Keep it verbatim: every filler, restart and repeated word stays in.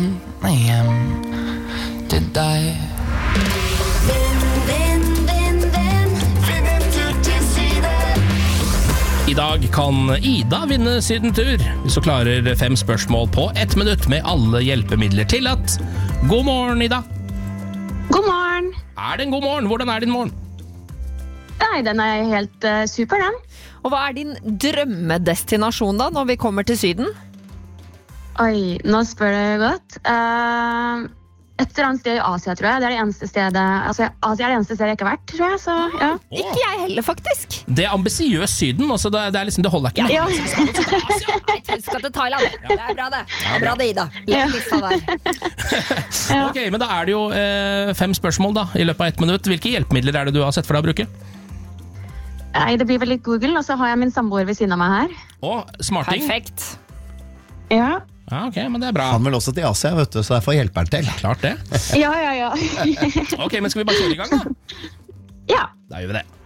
hjem til deg. I dag kan Ida vinne sydentur hvis hun klarer fem spørsmål på ett minutt med alle hjelpemidler tillatt. God morgen, Ida. God morgen. Er det en god morgen? Hvordan er din morgen? Nei, den er helt uh, super, den. Og hva er din drømmedestinasjon da, når vi kommer til Syden? Oi, nå spør du godt. Uh, et eller annet sted i Asia, tror jeg. Det er det eneste stedet, altså Asia er det eneste stedet jeg ikke har vært, tror jeg, så ja. Ikke jeg heller, faktisk. Det er ambisiøs Syden, altså det, det er liksom, det holder ikke. Ja. Jeg skal til Thailand. Det er bra det. Det er bra det, Ida. Legg lista der. Ok, men da er det jo eh, fem spørsmål da, i løpet av ett minutt. Hvilke hjelpemidler er det du har sett for deg å bruke? Nei, det blir vel litt Google, og så har jeg min samboer ved siden av meg her. Å, smarting. Perfekt. Ja. Ja, ok, men det er bra. Han vil også til Asia, vet du, så derfor hjelper han til. Klart det. Ja, ja, ja. Ok, men skal vi bare kjøre i gang da? Ja. Da gjør vi det.